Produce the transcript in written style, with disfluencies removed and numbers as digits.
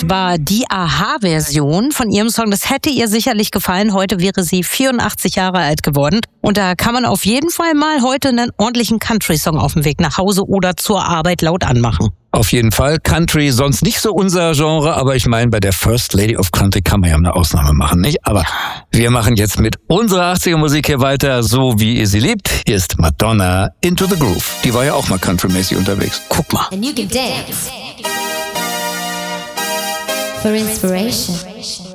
Das war die Aha-Version von ihrem Song. Das hätte ihr sicherlich gefallen. Heute wäre sie 84 Jahre alt geworden. Und da kann man auf jeden Fall mal heute einen ordentlichen Country-Song auf dem Weg nach Hause oder zur Arbeit laut anmachen. Auf jeden Fall. Country, sonst nicht so unser Genre, aber ich meine, bei der First Lady of Country kann man ja eine Ausnahme machen, nicht? Aber wir machen jetzt mit unserer 80er-Musik hier weiter, so wie ihr sie liebt. Hier ist Madonna, Into the Groove. Die war ja auch mal countrymäßig unterwegs. Guck mal. And you can dance for inspiration.